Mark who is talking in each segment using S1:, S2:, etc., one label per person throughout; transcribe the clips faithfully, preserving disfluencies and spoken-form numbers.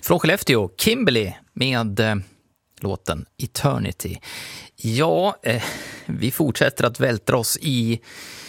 S1: Från Skellefteå, Kimberly med eh, låten Eternity. Ja, eh, vi fortsätter att vältra oss i,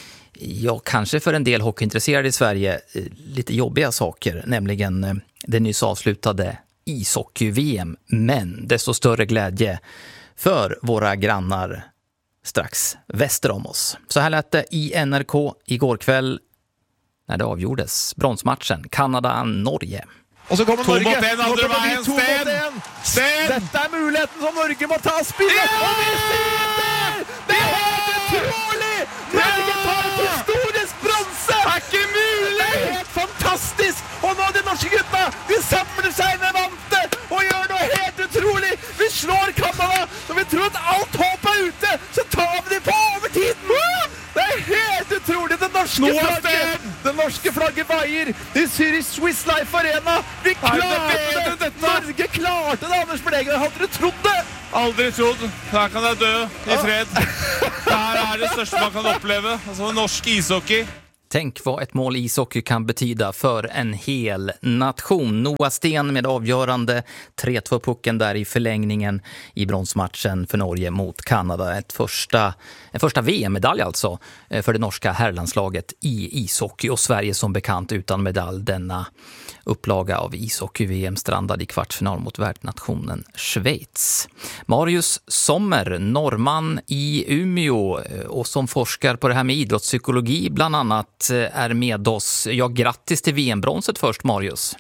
S1: ja, kanske för en del hockeyintresserade i Sverige, eh, lite jobbiga saker, nämligen eh, det nyss avslutade ishockey-V M, men desto större glädje för våra grannar strax väster om oss. Så här lät det i N R K igår kväll när det avgjordes bronsmatchen Kanada-Norge.
S2: Och så kommer Norge.
S3: Mot en, andre veien, Sten! Sten!
S2: Dette er muligheten som Norge må ta spillet.
S3: Ja!
S2: Og vi sitter! Det er helt utrolig! Norge tar et historisk bronse!
S3: Det er ikke mulig!
S2: Det er helt fantastisk! Og nå de norske gutta, de samler seg med vante og gjør noe helt utrolig! Vi slår Kanada, så vi tror at alt håp er ute, så tar vi det på overtiden! Det er helt utrolig! Det norske flagget, det norske flagget veier i Zürich Swiss Life Arena! Vi klarte det! Norge klarte det, Anders Berlegen! Hadde du trodd det?
S3: Aldri trodd. Her kan jeg dø i fred. Det her er det største man kan oppleve. Altså norsk ishockey.
S1: Tänk vad ett mål ishockey kan betyda för en hel nation. Noah Sten med avgörande tre två pucken där i förlängningen i bronsmatchen för Norge mot Kanada. Ett första, en första V M-medalj alltså för det norska herrlandslaget i ishockey. Och Sverige som bekant utan medalj denna upplaga av ishockey-V M strandad i kvartsfinal mot värdnationen Schweiz. Marius Sommer, norrman i Umeå och som forskar på det här med idrottspsykologi bland annat, är med oss. Ja, grattis till V M-bronset först, Marius.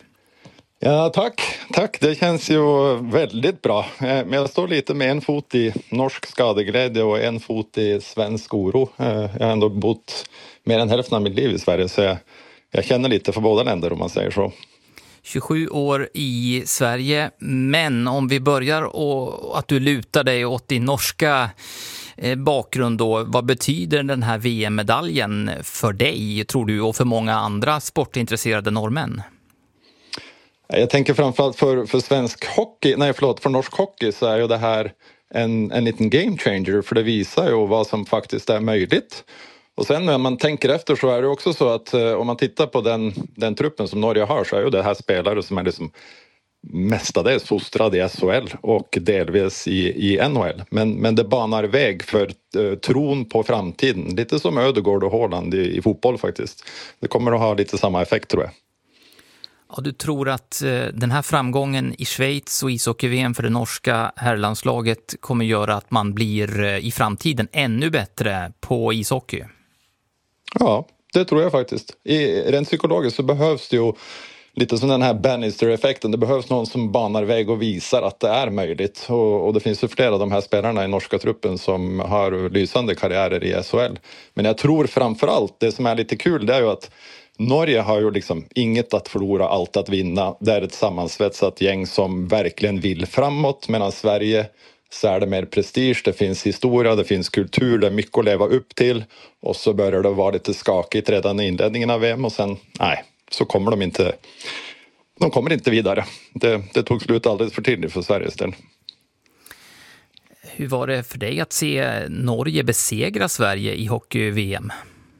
S4: Ja, tack. Tack, det känns ju väldigt bra. Men jag står lite med en fot i norsk skadeglädje och en fot i svensk oro. Jag har ändå bott mer än hälften av mitt liv i Sverige, så jag, jag känner lite för båda länder om man säger så.
S1: tjugosju år i Sverige, men om vi börjar och att du lutar dig åt din norska bakgrund då, vad betyder den här V M-medaljen för dig, tror du, och för många andra sportintresserade norrmän?
S4: Jag tänker framförallt för, för svensk hockey, nej förlåt, för norsk hockey så är ju det här en, en liten game changer, för det visar ju vad som faktiskt är möjligt. Och sen när man tänker efter så är det också så att eh, om man tittar på den, den truppen som Norge har, så är ju det här spelare som är liksom mestadels fostrad i S H L och delvis i, i N H L. Men, men det banar väg för eh, tron på framtiden. Lite som Ödegård och Haaland i, i fotboll faktiskt. Det kommer att ha lite samma effekt, tror jag.
S1: Ja, du tror att eh, den här framgången i Schweiz och ishockey-V M för det norska herrlandslaget kommer göra att man blir eh, i framtiden ännu bättre på ishockey? Ja,
S4: det tror jag faktiskt. I, rent psykologiskt så behövs det ju lite som den här Bannister-effekten. Det behövs någon som banar väg och visar att det är möjligt. Och, och det finns ju flera av de här spelarna i norska truppen som har lysande karriärer i S H L. Men jag tror framförallt, det som är lite kul, det är ju att Norge har ju liksom inget att förlora, allt att vinna. Det är ett sammansvetsat gäng som verkligen vill framåt, medan Sverige så är det mer prestige, det finns historia, det finns kultur, det är mycket att leva upp till. Och så börjar det vara lite skakigt redan i inledningen av V M och sen, nej, så kommer de inte, de kommer inte vidare. Det, det tog slut alldeles för tidigt för Sveriges del.
S1: Hur var det för dig att se Norge besegra Sverige i hockey-V M?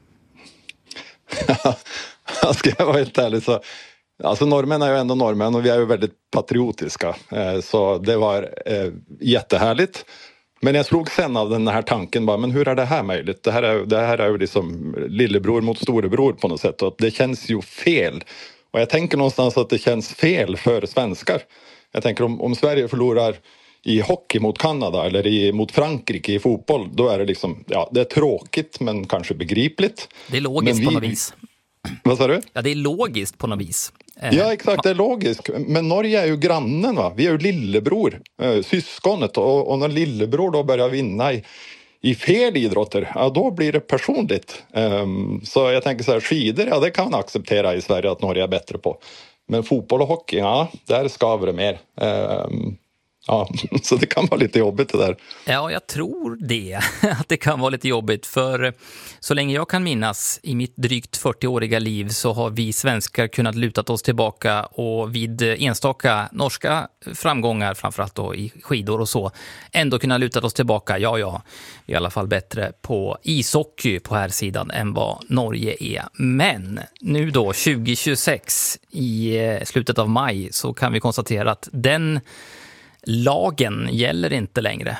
S4: Ska jag vara helt ärlig så, alltså norrmän är ju ändå norrmän och vi är ju väldigt patriotiska, så det var eh, jättehärligt. Men jag slog sen av den här tanken bara, men hur är det här möjligt? Det här är, det här är ju liksom lillebror mot storebror på något sätt, och det känns ju fel. Och jag tänker någonstans att det känns fel för svenskar. Jag tänker om, om Sverige förlorar i hockey mot Kanada eller i, mot Frankrike i fotboll, då är det liksom, ja, det är tråkigt men kanske begripligt.
S1: Det är logiskt vi, på något vis.
S4: Vad sa du?
S1: Ja, det är logiskt på något vis.
S4: Ja, exakt, det är logiskt. Men Norge är ju grannen, va? Vi är ju lillebror, äh, syskonet. Och, och när lillebror då börjar vinna i, i fel idrotter, ja, då blir det personligt. Um, så jag tänker så här, skidor, ja, det kan man acceptera i Sverige att Norge är bättre på. Men fotboll och hockey, ja, där skaver det mer. Um, ja, så det kan vara lite jobbigt det där.
S1: Ja, jag tror det. Att det kan vara lite jobbigt. För så länge jag kan minnas i mitt drygt fyrtioåriga liv så har vi svenskar kunnat luta oss tillbaka och vid enstaka norska framgångar, framförallt då i skidor och så, ändå kunnat luta oss tillbaka. Ja, ja, i alla fall bättre på ishockey på här sidan än vad Norge är. Men nu då, tjugo tjugosex i slutet av maj, så kan vi konstatera att den lagen gäller inte längre.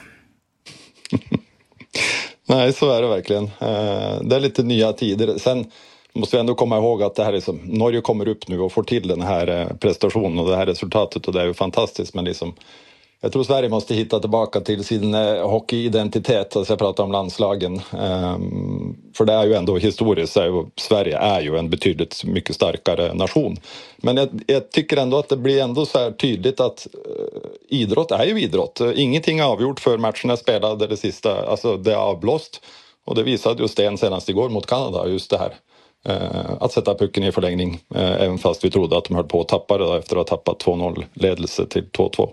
S4: Nej, så är det verkligen. Det är lite nya tider. Sen måste vi ändå komma ihåg att det här är som, Norge kommer upp nu och får till den här prestationen och det här resultatet, och det är ju fantastiskt, men liksom, jag tror Sverige måste hitta tillbaka till sin hockeyidentitet, alltså jag pratar om landslagen. Um, för det är ju ändå historiskt, så Sverige är ju en betydligt mycket starkare nation. Men jag, jag tycker ändå att det blir ändå så här tydligt att uh, idrott är ju idrott. Ingenting är avgjort för matcherna spelade det sista, alltså det är avblåst. Och det visade ju Sten senast igår mot Kanada, just det här. Uh, att sätta pucken i förlängning, uh, även fast vi trodde att de höll på att tappa det efter att ha tappat två noll ledelse till två två.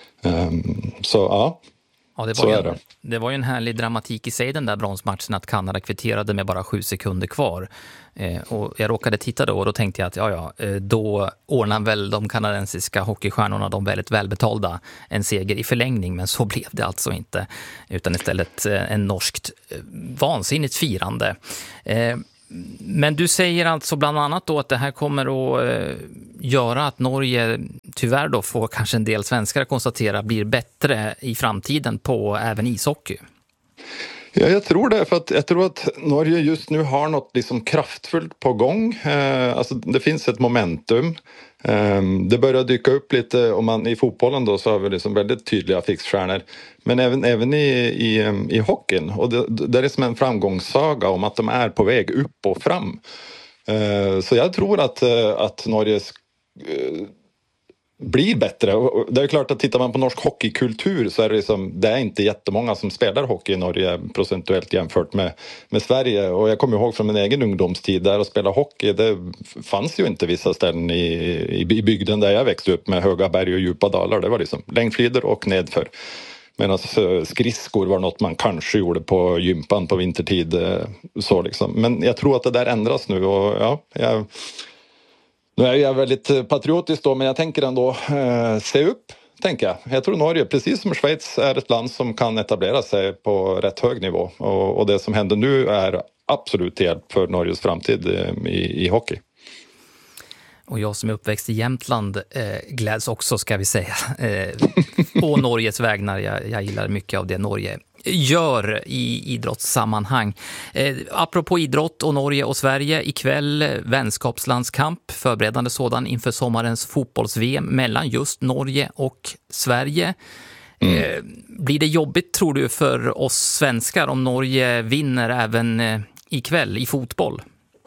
S4: Um, så ja,
S1: ja det, var
S4: så
S1: ju,
S4: är det.
S1: det var ju en härlig dramatik i sig den där bronsmatchen, att Kanada kvitterade med bara sju sekunder kvar. Eh, och jag råkade titta då och då tänkte jag att ja, ja, då ordnar väl de kanadensiska hockeystjärnorna, de väldigt välbetalda, en seger i förlängning. Men så blev det alltså inte, utan istället en norskt vansinnigt firande. Eh, Men du säger alltså bland annat då att det här kommer att eh, göra att Norge tyvärr då får kanske en del svenskar konstatera blir bättre i framtiden på även ishockey.
S4: Ja, jag tror det, för att jag tror att Norge just nu har något liksom kraftfullt på gång. Eh, alltså det finns ett momentum. Eh, det börjar dyka upp lite, om man i fotbollen då så har vi liksom väldigt tydliga fixstjärnor. Men även, även i, i, i hockeyn. Och det, det är som en framgångssaga om att de är på väg upp och fram. Eh, så jag tror att, att Norge eh, blir bättre. Och det är klart att tittar man på norsk hockeykultur så är det, liksom, det är inte jättemånga som spelar hockey i Norge procentuellt jämfört med, med Sverige. Och jag kommer ihåg från min egen ungdomstid där att spela hockey, det fanns ju inte vissa ställen i, i, i bygden där jag växte upp med höga berg och djupa dalar. Det var liksom längdskidor och nedför. Medan skridskor var något man kanske gjorde på gympan på vintertid. Så liksom. Men jag tror att det där ändras nu och ja, jag... Nu är jag väldigt patriotisk då, men jag tänker ändå eh, se upp, tänker jag. Jag tror Norge, precis som Schweiz, är ett land som kan etablera sig på rätt hög nivå. Och, och det som händer nu är absolut hjälp för Norges framtid eh, i, i hockey.
S1: Och jag som är uppväxt i Jämtland eh, gläds också, ska vi säga, eh, på Norges vägnar. Jag, jag gillar mycket av det Norge gör i idrottssammanhang. Eh, apropå idrott och Norge och Sverige, ikväll vänskapslandskamp, förberedande sådan inför sommarens fotbolls-V M mellan just Norge och Sverige. Mm. Eh, blir det jobbigt, tror du, för oss svenskar om Norge vinner även eh, ikväll i fotboll?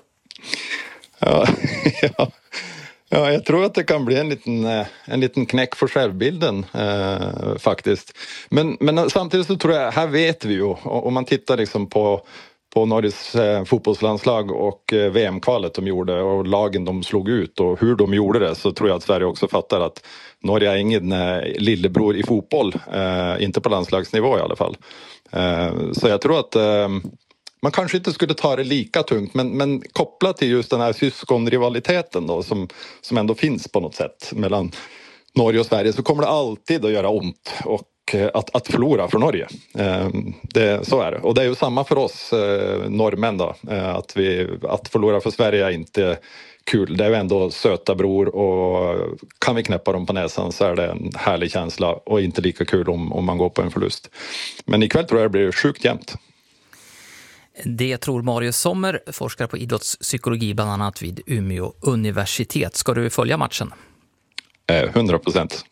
S4: Ja, ja. Ja, jag tror att det kan bli en liten, en liten knäck för självbilden eh, faktiskt. Men, men samtidigt så tror jag, här vet vi ju, om man tittar liksom på, på Norges eh, fotbollslandslag och eh, V M-kvalet de gjorde och lagen de slog ut och hur de gjorde det, så tror jag att Sverige också fattar att Norge är ingen eh, lillebror i fotboll, eh, inte på landslagsnivå i alla fall. Eh, så jag tror att... Eh, Man kanske inte skulle ta det lika tungt, men, men kopplat till just den här syskonrivaliteten då, som, som ändå finns på något sätt mellan Norge och Sverige, så kommer det alltid att göra ont och att, att förlora för Norge. Det, så är det. Och det är ju samma för oss norrmän då, att, vi, att förlora för Sverige är inte kul. Det är ju ändå söta bror, och kan vi knäppa dem på näsan så är det en härlig känsla och inte lika kul om, om man går på en förlust. Men ikväll tror jag det blir sjukt jämnt.
S1: Det tror Marius Sommer, forskare på idrottspsykologi bland annat vid Umeå universitet. Ska du följa matchen?
S4: hundra procent.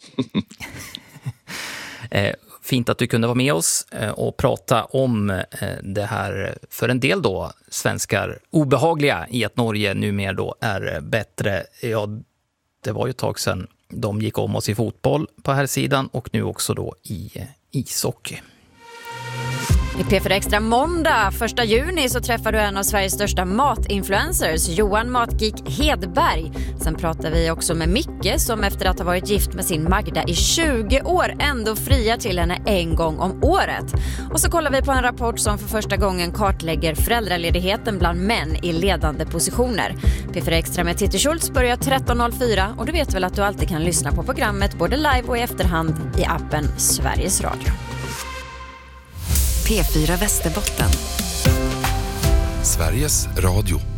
S1: Fint att du kunde vara med oss och prata om det här, för en del då svenskar, obehagliga i att Norge numera då är bättre. Ja, det var ju ett tag sedan de gick om oss i fotboll på här sidan och nu också då i ishockey.
S5: I P fyra Extra måndag första juni så träffar du en av Sveriges största matinfluencers, Johan Matgeek Hedberg. Sen pratar vi också med Micke som efter att ha varit gift med sin Magda i tjugo år ändå friar till henne en gång om året. Och så kollar vi på en rapport som för första gången kartlägger föräldraledigheten bland män i ledande positioner. P fyra Extra med Titti Schultz börjar tretton noll fyra och du vet väl att du alltid kan lyssna på programmet både live och i efterhand i appen Sveriges Radio.
S6: P fyra Västerbotten. Sveriges Radio.